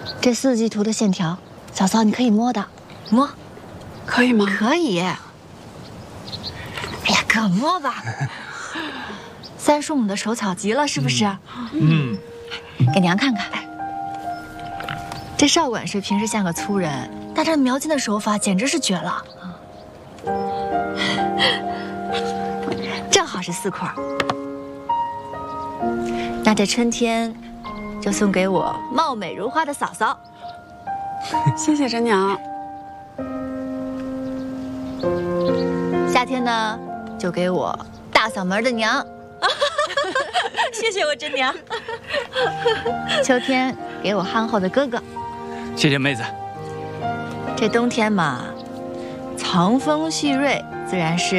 这四季图的线条，嫂嫂你可以摸的，摸， 可以吗？ 可以。哎呀，可摸吧。三叔母的手巧极了，是不是？ 嗯， 给娘看看。这邵管事平时像个粗人，但这描金的手法简直是绝了。正好是4块。那这春天，就送给我貌美如花的嫂嫂。 谢谢真娘。 夏天呢，就给我大嗓门的娘。谢谢我真娘。秋天给我憨厚的哥哥。 谢谢妹子。 这冬天嘛，藏风蓄锐自然是